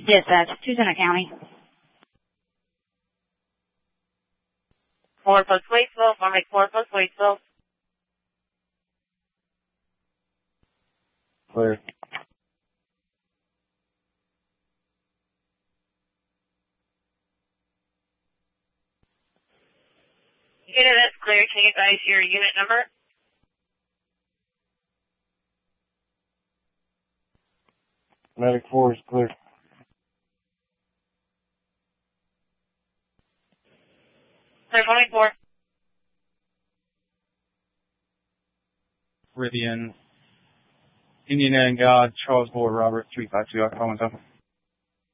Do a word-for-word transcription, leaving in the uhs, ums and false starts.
Dispatch, Tucson County. Four plus Waitsville, one make four plus Waitsville. Clear. Unit is clear. Can you advise your unit number? Medic four is clear. Clear twenty-four. Rivian, Indian and God, Charles Boyd, Robert, three five two, Alcohol,